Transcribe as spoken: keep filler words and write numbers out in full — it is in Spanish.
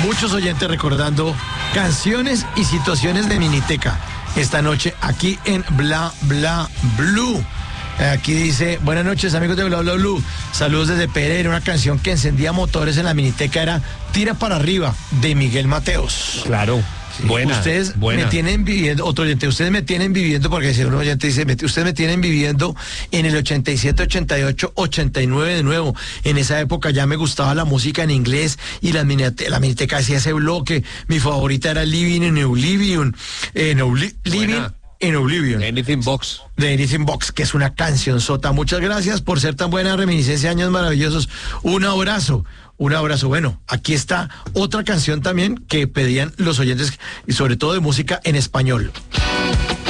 muchos oyentes recordando canciones y situaciones de Miniteca esta noche aquí en Bla Bla Blue. Aquí dice, buenas noches amigos de Bla Bla Blue, saludos desde Pereira. Una canción que encendía motores en la Miniteca era Tira para arriba, de Miguel Mateos. Claro. Sí, buena, ustedes buena. me tienen viviendo, otro oyente, ustedes me tienen viviendo, porque si un oyente dice, me, ustedes me tienen viviendo en el ochenta y siete, ochenta y ocho, ochenta y nueve de nuevo. En esa época ya me gustaba la música en inglés y la, minite, la Miniteca hacía ese bloque. Mi favorita era Living in Oblivion. En Obli Living in Oblivion. Anything Box. De Anything Box, que es una canción sota. Muchas gracias por ser tan buena reminiscencia, años maravillosos. Un abrazo. Un abrazo. Bueno, aquí está otra canción también que pedían los oyentes, y sobre todo de música en español.